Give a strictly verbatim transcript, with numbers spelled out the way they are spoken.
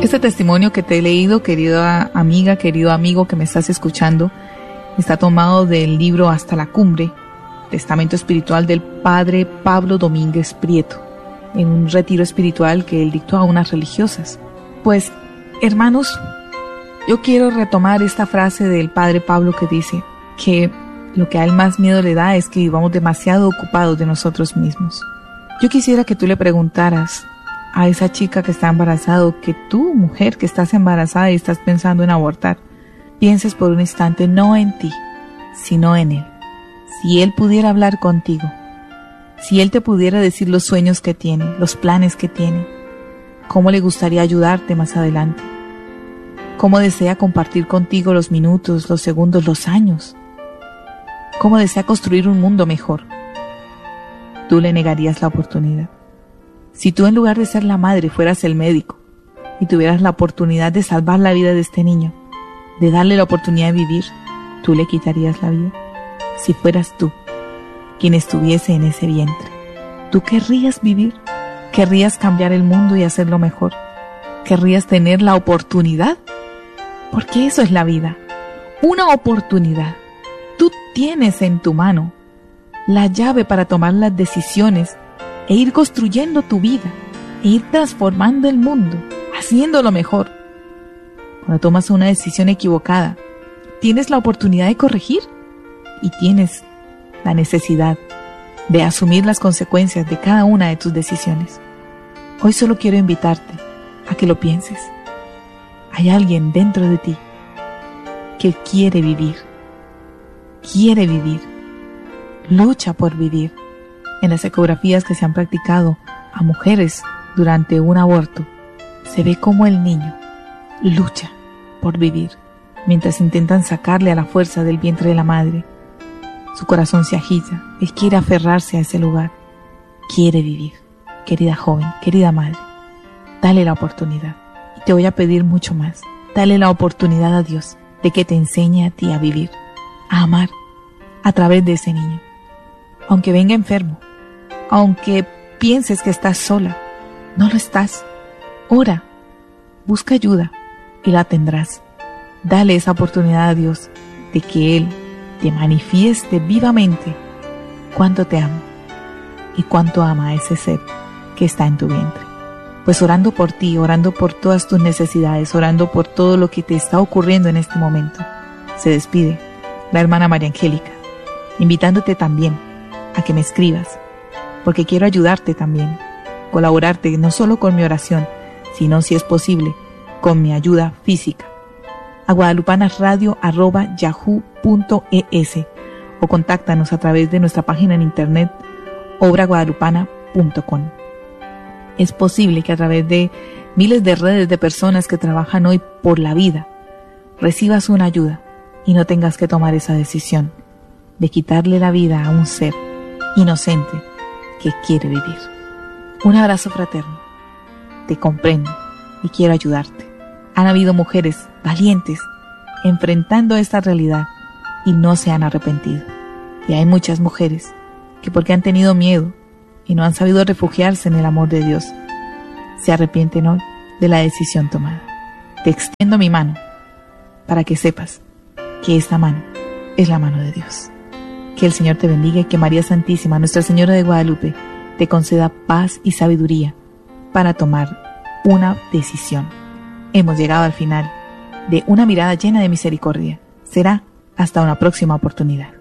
Este testimonio que te he leído, querida amiga, querido amigo que me estás escuchando, está tomado del libro Hasta la Cumbre, Testamento Espiritual del Padre Pablo Domínguez Prieto, en un retiro espiritual que él dictó a unas religiosas. Pues, hermanos, yo quiero retomar esta frase del Padre Pablo que dice que lo que a él más miedo le da es que vivamos demasiado ocupados de nosotros mismos. Yo quisiera que tú le preguntaras a esa chica que está embarazada, o que tú, mujer, que estás embarazada y estás pensando en abortar, pienses por un instante no en ti, sino en él. Si él pudiera hablar contigo, si él te pudiera decir los sueños que tiene, los planes que tiene, cómo le gustaría ayudarte más adelante, cómo desea compartir contigo los minutos, los segundos, los años, cómo desea construir un mundo mejor, tú le negarías la oportunidad. Si tú, en lugar de ser la madre, fueras el médico y tuvieras la oportunidad de salvar la vida de este niño, de darle la oportunidad de vivir, ¿tú le quitarías la vida? Si fueras tú quien estuviese en ese vientre, ¿tú querrías vivir? ¿Querrías cambiar el mundo y hacerlo mejor? ¿Querrías tener la oportunidad? Porque eso es la vida, una oportunidad. Tú tienes en tu mano la llave para tomar las decisiones e ir construyendo tu vida, e ir transformando el mundo, haciéndolo mejor. Cuando tomas una decisión equivocada, tienes la oportunidad de corregir y tienes la necesidad de asumir las consecuencias de cada una de tus decisiones. Hoy solo quiero invitarte a que lo pienses. Hay alguien dentro de ti que quiere vivir, quiere vivir, lucha por vivir. En las ecografías que se han practicado a mujeres durante un aborto, se ve cómo el niño lucha por vivir mientras intentan sacarle a la fuerza del vientre de la madre. Su corazón se agita, él quiere aferrarse a ese lugar, quiere vivir. Querida joven, querida madre, dale la oportunidad. Y te voy a pedir mucho más, dale la oportunidad a Dios de que te enseñe a ti a vivir, a amar a través de ese niño. Aunque venga enfermo, aunque pienses que estás sola, no lo estás. Ora, busca ayuda y la tendrás. Dale esa oportunidad a Dios de que Él te manifieste vivamente cuánto te ama y cuánto ama a ese ser que está en tu vientre. Pues orando por ti, orando por todas tus necesidades, orando por todo lo que te está ocurriendo en este momento, se despide la hermana María Angélica, invitándote también a que me escribas, porque quiero ayudarte también, colaborarte no solo con mi oración, sino, si es posible, con mi ayuda física, a guadalupanasradio arroba yahoo punto es o contáctanos a través de nuestra página en internet obra guadalupana punto com. Es posible que a través de miles de redes de personas que trabajan hoy por la vida, recibas una ayuda y no tengas que tomar esa decisión de quitarle la vida a un ser inocente que quiere vivir. Un abrazo fraterno. Te comprendo y quiero ayudarte. Han habido mujeres valientes enfrentando esta realidad y no se han arrepentido. Y hay muchas mujeres que, porque han tenido miedo y no han sabido refugiarse en el amor de Dios, se arrepienten hoy de la decisión tomada. Te extiendo mi mano para que sepas que esta mano es la mano de Dios. Que el Señor te bendiga y que María Santísima, Nuestra Señora de Guadalupe, te conceda paz y sabiduría para tomar una decisión. Hemos llegado al final de Una Mirada Llena de Misericordia. Será hasta una próxima oportunidad.